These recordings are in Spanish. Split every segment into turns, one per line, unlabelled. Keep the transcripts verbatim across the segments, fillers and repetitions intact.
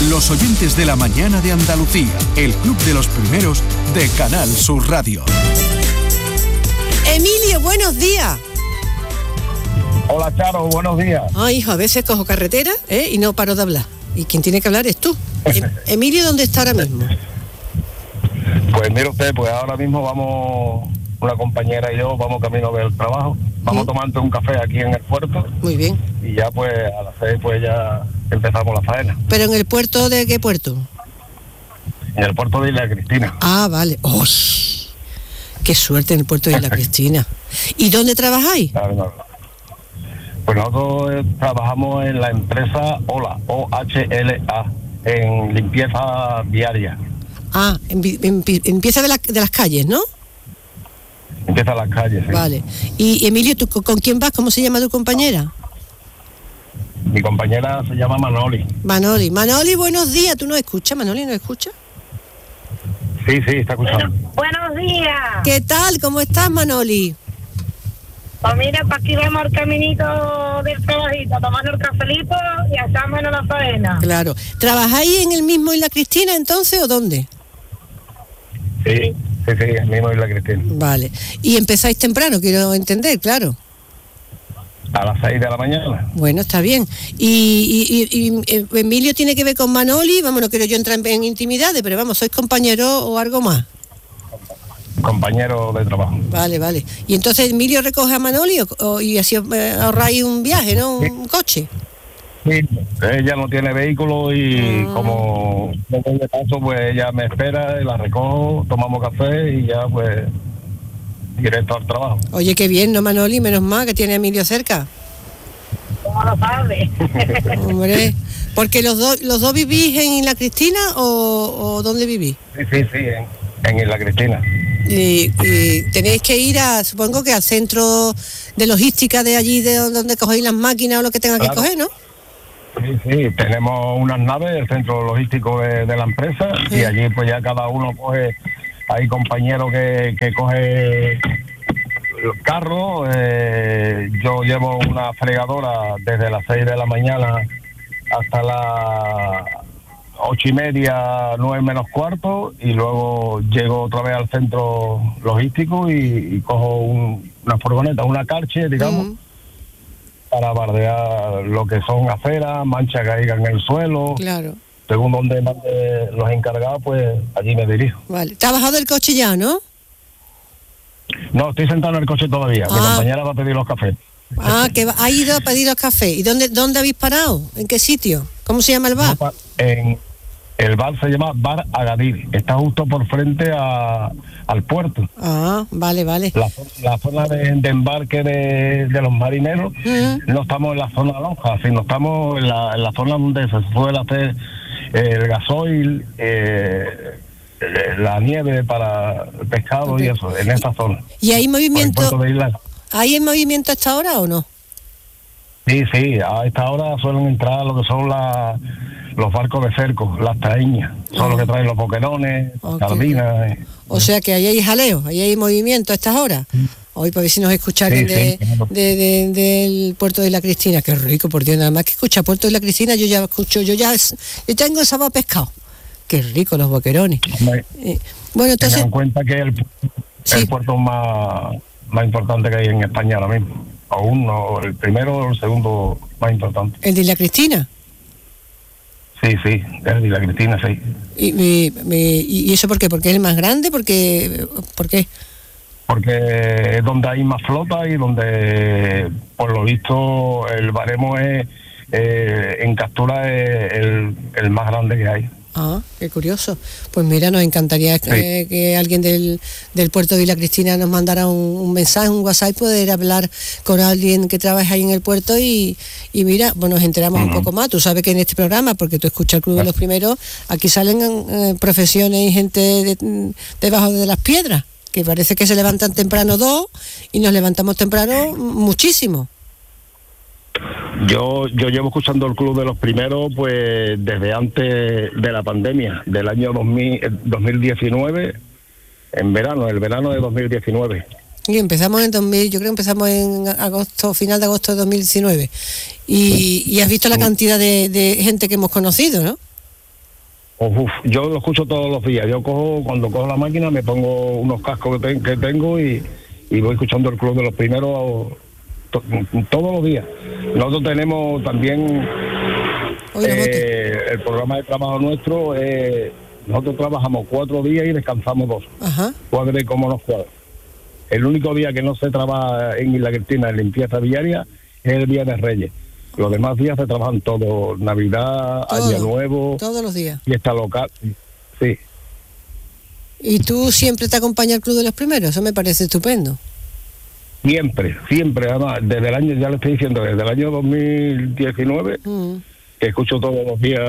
Los oyentes de la mañana de Andalucía, el club de los primeros de Canal Sur Radio.
Emilio, buenos días.
Hola, Charo, buenos días.
Ay, hijo, a veces cojo carretera ¿eh? y no paro de hablar. Y quien tiene que hablar es tú. Em- Emilio, ¿dónde está ahora mismo?
Pues mire usted, pues ahora mismo vamos, una compañera y yo, vamos camino del trabajo. Vamos
¿Mm?
tomando un café aquí en el puerto.
Muy bien.
Y ya pues a las seis pues ya empezamos la faena.
¿Pero en el puerto de qué puerto?
En el puerto de Isla Cristina.
Ah, vale. ¡Oh! ¡Qué suerte en el puerto de Isla Cristina! ¿Y dónde trabajáis?
Claro, no. Pues nosotros eh, trabajamos en la empresa OLA, O H L A, en limpieza viaria.
Ah, en, vi- en, pi- empieza de, la- de las calles, ¿no?
Empieza las calles, sí.
Vale. Y Emilio, ¿tú con quién vas? ¿Cómo se llama tu compañera?
Mi compañera se llama Manoli.
Manoli. Manoli, buenos días. ¿Tú no escuchas? Manoli, ¿no escuchas?
Sí, sí, está escuchando.
Buenos días.
¿Qué tal? ¿Cómo estás, Manoli?
Pues mira, para aquí vemos el caminito del trabajito, tomando el cafelito y hacemos la faena.
Claro. ¿Trabajáis en el mismo Isla Cristina entonces o dónde?
Sí, sí, sí, el mismo Isla Cristina.
Vale. Y empezáis temprano, quiero entender, claro.
A las seis de la mañana.
Bueno, está bien. Y, y, y, y, eh, Emilio tiene que ver con Manoli, vamos, no quiero yo entrar en, en intimidades, pero vamos, ¿sois compañeros o algo más?
Compañero de trabajo.
Vale, vale. Y entonces Emilio recoge a Manoli o, o- y así eh, ahorráis un viaje, ¿no? Un, un coche.
Sí, ella no tiene vehículo y
Ah.
como no voy de paso, pues ella me espera, y la recojo, tomamos café y ya pues directo al trabajo.
Oye, qué bien, ¿no, Manoli? Menos mal que tiene a Emilio cerca.
¿Cómo lo sabes?
Hombre, porque los dos los dos vivís en Isla Cristina o, o ¿dónde vivís?
Sí, sí, sí, en, en Isla Cristina.
Y, y tenéis que ir a, supongo que al centro de logística de allí, de donde cogéis las máquinas o lo que tengan
Claro.
que coger, ¿no?
Sí, sí, tenemos unas naves, el centro logístico de, de la empresa,
Sí.
y allí pues ya cada uno coge, hay compañeros que, que coge los carros, eh, yo llevo una fregadora desde las seis de la mañana hasta las ocho y media, nueve menos cuarto, y luego llego otra vez al centro logístico y, y cojo un- una furgoneta, una carche, digamos,
Mm,
para bardear lo que son aceras, manchas que caigan en el suelo.
claro,
Según donde mande los encargados, pues allí me dirijo.
vale. ¿Te has bajado del coche ya, no?
No, estoy sentado en el coche todavía. Mi
Ah.
compañera va a pedir los cafés.
Ah, que va- ha ido a pedir los cafés. ¿Y dónde, dónde habéis parado? ¿En qué sitio? ¿Cómo se llama el bar?
En el bar se llama Bar Agadir. Está justo por frente a, al puerto.
Ah, vale, vale.
La, la zona de, de embarque de, de los marineros.
Mm.
No estamos en la zona lonja, sino estamos en la, en la zona donde se suele hacer eh, el gasoil, eh, eh, la nieve para el pescado y eso, en esa zona.
¿Y hay
Por el
movimiento,
puerto de Isla.
hay movimiento a esta hora o no?
Sí, sí, a esta hora suelen entrar lo que son la, los barcos de cerco, las taíñas. Son los que traen los boquerones,
Ok.
sardinas. eh.
O sea que ahí hay jaleo, ahí hay movimiento a estas horas. Hoy para ver si nos escucha
Sí,
alguien de,
sí, claro.
de- de- del puerto de la Cristina. Qué rico, por Dios, nada más que escucha Puerto de la Cristina, yo ya escucho, yo ya es- yo tengo el sabor a pescado. Qué rico los boquerones.
Hombre,
Eh, bueno,
tengan
entonces,
en cuenta que el,
Sí.
el puerto más, más importante que hay en España ahora mismo. O uno, el primero o el segundo más importante.
el de la Cristina.
Sí, sí, es de la Cristina, sí.
Y, mi- mi- y y eso por qué? ¿Porque es el más grande? Porque, ¿Por qué?
Porque es donde hay más flota y donde, por lo visto, el baremo es, eh, en captura es el, el más grande que hay.
Ah, qué curioso. Pues mira, nos encantaría que,
Sí.
que alguien del, del puerto de Isla Cristina nos mandara un, un mensaje, un WhatsApp, y poder hablar con alguien que trabaja ahí en el puerto y, y mira, pues nos enteramos un
Ujú.
poco más. Tú sabes que en este programa, porque tú escuchas el Club de los Primeros, aquí salen eh, profesiones y gente de- debajo de las piedras, que parece que se levantan temprano dos y nos levantamos temprano muchísimo.
Yo yo llevo escuchando el Club de los Primeros pues desde antes de la pandemia, del año dos mil, eh, dos mil diecinueve, en verano, el verano de dos mil diecinueve.
Y empezamos en dos mil, yo creo que empezamos en agosto, final de agosto de dos mil diecinueve. Y, y has visto la cantidad de, de gente que hemos conocido, ¿no?
Uf, yo lo escucho todos los días. Yo cojo, cuando cojo la máquina, me pongo unos cascos que, te, que tengo y, y voy escuchando el Club de los Primeros to, todos los días. Nosotros tenemos también eh, el programa de trabajo nuestro. Eh, nosotros trabajamos cuatro días y descansamos dos.
Ajá.
Cuadre como nos cuadra. El único día que no se trabaja en Isla Cristina en limpieza viaria es el Día de Reyes. Los demás días se trabajan todos, Navidad, todo, Año Nuevo.
Todos los días.
Fiesta local, sí.
¿Y tú siempre te acompaña el Club de los Primeros? Eso me parece estupendo.
Siempre, siempre, además, desde el año, ya le estoy diciendo, desde el año dos mil diecinueve, mm. que escucho todos los días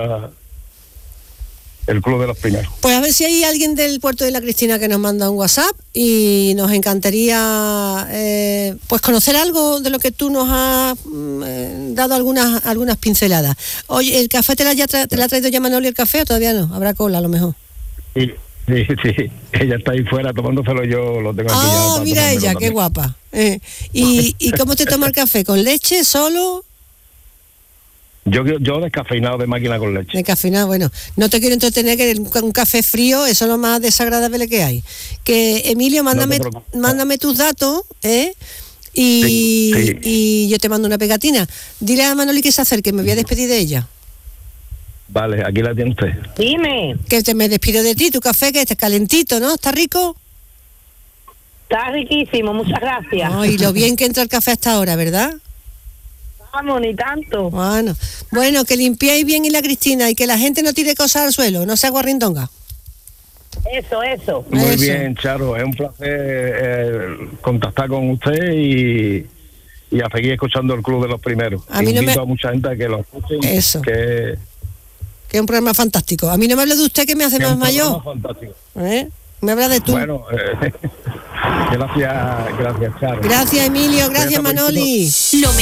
el Club de los Primeros.
Pues a ver si hay alguien del Puerto de la Cristina que nos manda un WhatsApp y nos encantaría eh, pues conocer algo de lo que tú nos has eh, dado algunas algunas pinceladas. Oye, ¿el café te la, ya tra- te la ha traído ya Manoli el café o todavía no? Habrá cola a lo mejor.
Sí, sí, sí. Ella está ahí fuera tomándoselo, yo lo tengo aquí.
Ah, oh, mira ella, qué guapa. Eh, ¿y, ¿Y cómo te toma el café? ¿Con leche, solo?
Yo yo descafeinado de máquina con leche.
Descafeinado, bueno. No te quiero entretener, que un café frío, eso es lo más desagradable que hay. Que, Emilio, mándame no mándame tus datos, ¿eh? Y, sí, sí. y yo te mando una pegatina. Dile a Manoli que se acerque, me voy a despedir de ella.
Vale, aquí la tiene usted.
Dime.
Que te me despido de ti, tu café que está calentito, ¿no? ¿Está rico?
Está riquísimo, muchas gracias.
Ay, lo bien que entra el café hasta ahora, ¿verdad?
Vamos, ni tanto.
Bueno, bueno, que limpiéis bien Isla Cristina y que la gente no tire cosas al suelo, no sea guarrindonga.
Eso, eso.
Muy
eso.
bien, Charo, es un placer eh, contactar con usted y, y a seguir escuchando el Club de los Primeros.
A mí
Invito
no me...
a mucha gente a que lo escuchen.
Eso.
Que...
que es un programa fantástico. A mí no me habla de usted que me hace que más mayor.
Fantástico.
¿Eh? Me habla de tú.
Bueno, eh, gracias, gracias, Charo.
Gracias, Emilio, gracias, Manoli.
Lo